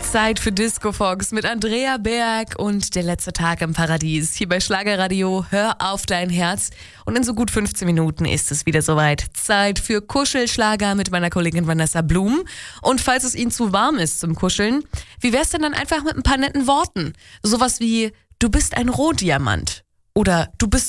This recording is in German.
Zeit für Disco Fox mit Andrea Berg und der letzte Tag im Paradies. Hier bei Schlagerradio, hör auf dein Herz. Und in so gut 15 Minuten ist es wieder soweit. Zeit für Kuschelschlager mit meiner Kollegin Vanessa Blum. Und falls es Ihnen zu warm ist zum Kuscheln, wie wär's denn dann einfach mit ein paar netten Worten? Sowas wie, du bist ein Rohdiamant. Oder du bist